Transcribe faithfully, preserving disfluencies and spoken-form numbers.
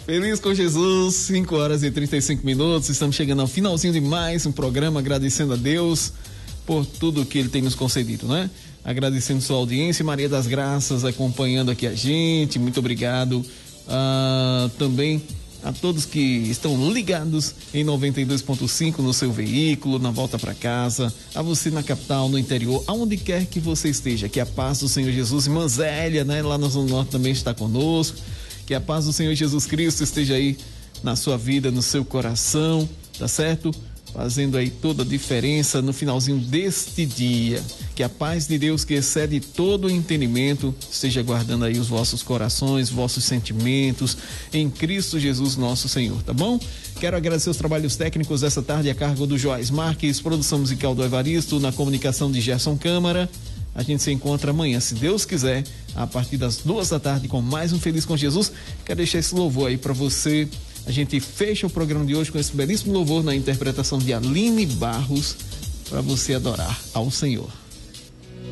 Feliz com Jesus, cinco horas e trinta e cinco minutos. Estamos chegando ao finalzinho de mais um programa, agradecendo a Deus por tudo que Ele tem nos concedido, né? Agradecendo sua audiência, Maria das Graças acompanhando aqui a gente, muito obrigado. Ah, também a todos que estão ligados em noventa e dois ponto cinco no seu veículo, na volta para casa, a você na capital, no interior, aonde quer que você esteja, que a paz do Senhor Jesus, irmã Zélia, né, lá na Zona Norte também está conosco, que a paz do Senhor Jesus Cristo esteja aí na sua vida, no seu coração, tá certo? Fazendo aí toda a diferença no finalzinho deste dia. Que a paz de Deus, que excede todo o entendimento, esteja guardando aí os vossos corações, vossos sentimentos, em Cristo Jesus nosso Senhor, tá bom? Quero agradecer os trabalhos técnicos dessa tarde a cargo do Joás Marques, produção musical do Evaristo, na comunicação de Gerson Câmara. A gente se encontra amanhã, se Deus quiser, a partir das duas da tarde, com mais um Feliz com Jesus. Quero deixar esse louvor aí para você. A gente fecha o programa de hoje com esse belíssimo louvor na interpretação de Aline Barros, para você adorar ao Senhor.